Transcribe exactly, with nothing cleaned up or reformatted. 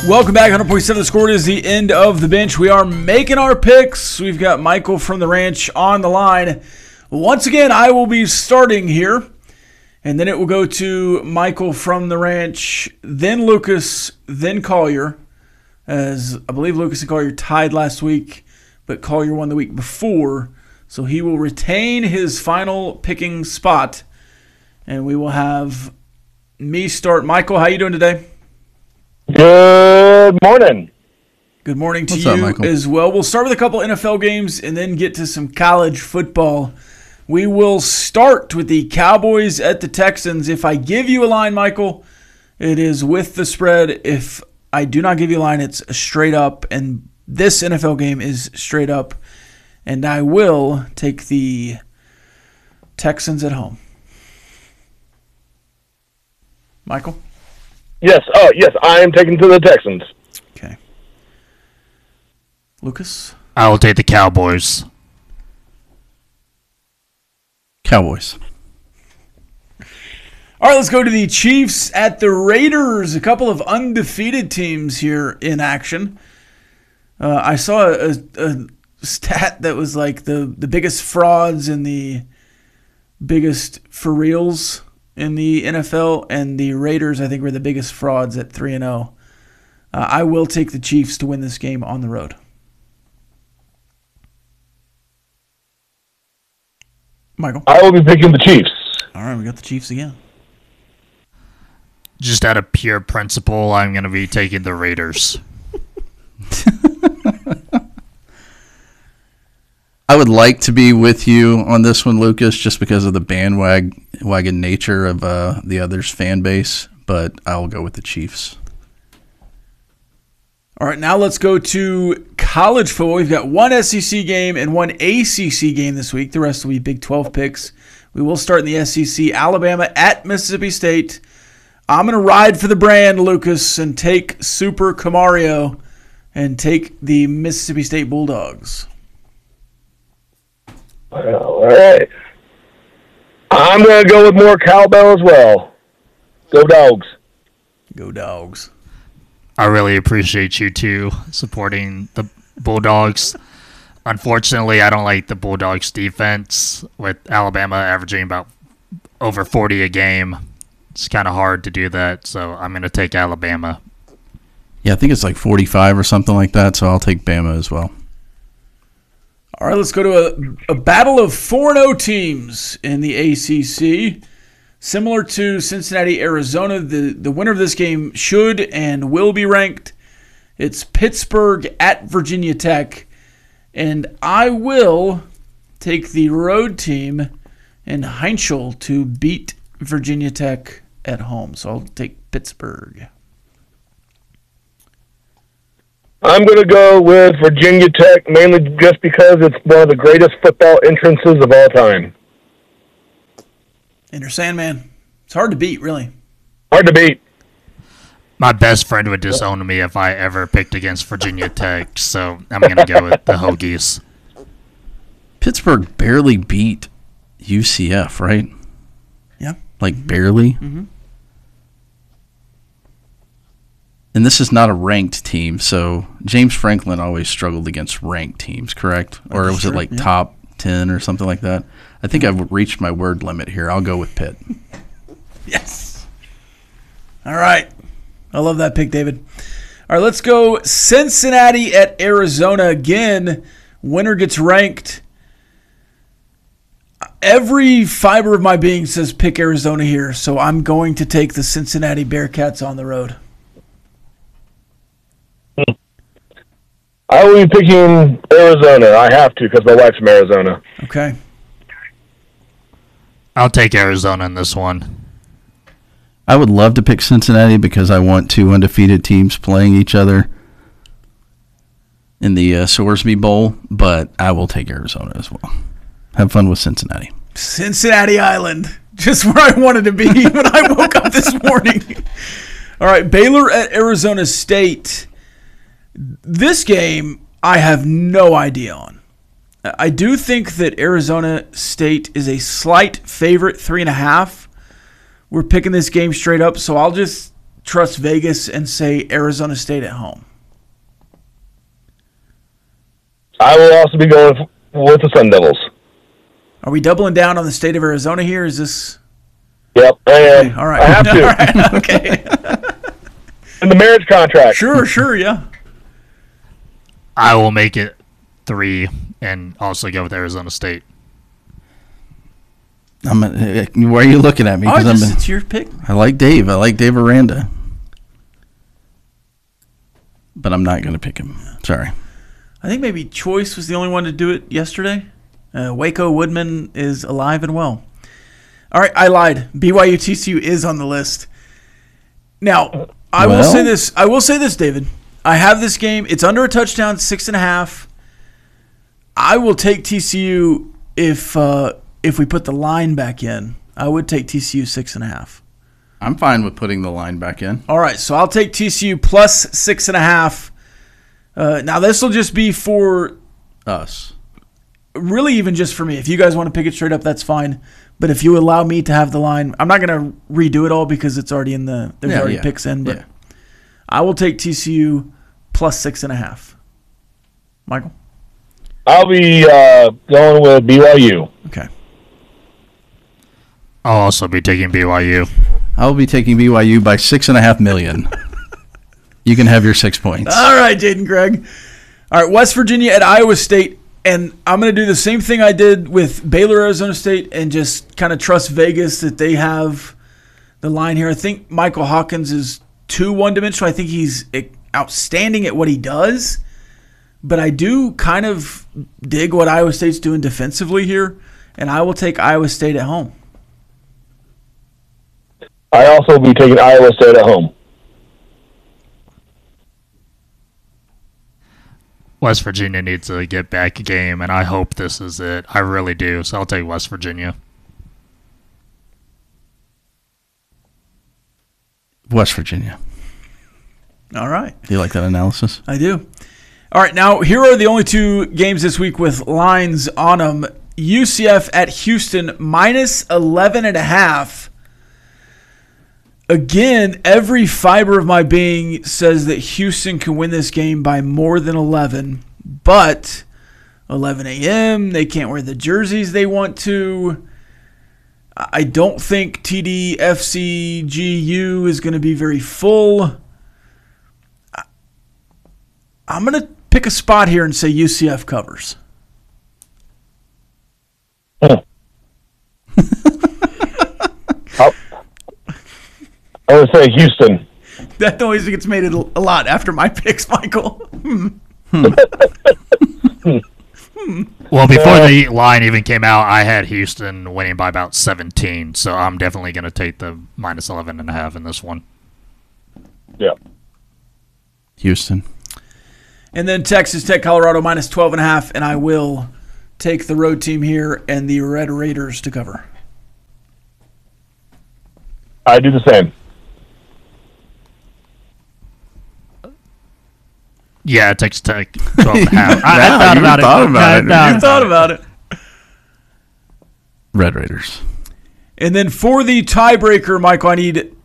Welcome back. one hundred point seven The Score. It is the end of the bench. We are making our picks. We've got Michael from the ranch on the line. Once again, I will be starting here, and then it will go to Michael from the ranch, then Lucas, then Collier, as I believe Lucas and Collier tied last week, but Collier won the week before, so he will retain his final picking spot, and we will have me start. Michael, how you doing today? Good morning. Good morning to What's you up, Michael? as well. We'll start with a couple N F L games and then get to some college football. We will start with the Cowboys at the Texans. If I give you a line, Michael, it is with the spread. If I do not give you a line, it's straight up. And this N F L game is straight up. And I will take the Texans at home. Michael? Yes, oh, yes, I am taking to the Texans. Okay. Lucas? I will take the Cowboys. Cowboys. All right, let's go to the Chiefs at the Raiders. A couple of undefeated teams here in action. Uh, I saw a, a stat that was like the, the biggest frauds and the biggest for reals in the N F L, and the Raiders, I think, were the biggest frauds at three and oh. Uh, I will take the Chiefs to win this game on the road. Michael? I will be picking the Chiefs. All right, we got the Chiefs again. Just out of pure principle, I'm going to be taking the Raiders. I would like to be with you on this one, Lucas, just because of the bandwagon nature of uh, the others' fan base, but I will go with the Chiefs. All right, now let's go to college football. We've got one S E C game and one A C C game this week. The rest will be Big twelve picks. We will start in the S E C. Alabama at Mississippi State. I'm going to ride for the brand, Lucas, and take Super Camario and take the Mississippi State Bulldogs. All right. I'm going to go with more cowbell as well. Go Dogs. Go Dogs. I really appreciate you two supporting the Bulldogs. Unfortunately, I don't like the Bulldogs defense with Alabama averaging about over forty a game. It's kind of hard to do that, so I'm going to take Alabama. Yeah, I think it's like forty-five or something like that, so I'll take Bama as well. All right, let's go to a, a battle of four and oh teams in the A C C. Similar to Cincinnati, Arizona, the, the winner of this game should and will be ranked. It's Pittsburgh at Virginia Tech. And I will take the road team in Heinschel to beat Virginia Tech at home. So I'll take Pittsburgh. I'm going to go with Virginia Tech, mainly just because it's one of the greatest football entrances of all time. Enter Sandman. It's hard to beat, really. Hard to beat. My best friend would disown me if I ever picked against Virginia Tech, so I'm going to go with the Hokies. Pittsburgh barely beat U C F, right? Yeah. Like barely? Mm-hmm. And this is not a ranked team, so James Franklin always struggled against ranked teams, correct? Or was Sure, it like yeah. top ten or something like that? I think I've reached my word limit here. I'll go with Pitt. Yes. All right. I love that pick, David. All right, let's go Cincinnati at Arizona again. Winner gets ranked. Every fiber of my being says pick Arizona here, so I'm going to take the Cincinnati Bearcats on the road. I will be picking Arizona. I have to because my wife's from Arizona. Okay. I'll take Arizona in this one. I would love to pick Cincinnati because I want two undefeated teams playing each other in the uh, Sorsby Bowl, but I will take Arizona as well. Have fun with Cincinnati. Cincinnati Island, just where I wanted to be when I woke up this morning. All right, Baylor at Arizona State. This game, I have no idea on. I do think that Arizona State is a slight favorite, three and a half. We're picking this game straight up, so I'll just trust Vegas and say Arizona State at home. I will also be going with the Sun Devils. Are we doubling down on the state of Arizona here? Is this... Yep, I am. Okay, all right. I have to. All right, okay. In the marriage contract. Sure, sure, yeah. I will make it three and also go with Arizona State. I'm. A, why are you looking at me? Oh, 'Cause just, I'm a, it's your pick. I like Dave. I like Dave Aranda. But I'm not going to pick him. Sorry. I think maybe Choice was the only one to do it yesterday. Uh, Waco Woodman is alive and well. All right, I lied. B Y U T C U is on the list. Now, I will Well? say this. I will say this, David. I have this game. It's under a touchdown, six and a half. I will take T C U if uh, if we put the line back in. I would take T C U six and a half. I'm fine with putting the line back in. All right, so I'll take T C U plus six and a half. Uh, now, this will just be for Us. really even just for me. If you guys want to pick it straight up, that's fine. But if you allow me to have the line, I'm not going to redo it all because it's already in the, there's Yeah, already yeah. picks in. But Yeah. I will take T C U plus six and a half. Michael? I'll be uh, going with B Y U. Okay. I'll also be taking B Y U. I will be taking B Y U by six and a half million. You can have your six points. All right, Jaden Craig. All right, West Virginia at Iowa State. And I'm going to do the same thing I did with Baylor, Arizona State, and just kind of trust Vegas that they have the line here. I think Michael Hawkins is too one-dimensional. I think he's outstanding at what he does. But I do kind of dig what Iowa State's doing defensively here, and I will take Iowa State at home. I also will be taking Iowa State at home. West Virginia needs to get back a game, and I hope this is it. I really do. So I'll take West Virginia. West Virginia. All right. Do you like that analysis? I do. All right, now here are the only two games this week with lines on them. U C F at Houston, minus eleven and a half. Again, every fiber of my being says that Houston can win this game by more than eleven, but eleven a.m., they can't wear the jerseys they want to. I don't think T D F C G U is going to be very full. I'm going to pick a spot here and say U C F covers. I'll, I would say Houston. That noise gets made a lot after my picks, Michael. Well, before the line even came out, I had Houston winning by about seventeen, so I'm definitely going to take the minus eleven and a half in this one. Yeah. Houston. And then Texas Tech, Colorado, minus twelve and a half, and I will take the road team here and the Red Raiders to cover. I do the same. Yeah, Texas Tech, twelve and a half. I, Yeah, I thought you about thought it. about I, it. I You thought about it. Red Raiders. And then for the tiebreaker, Michael, I need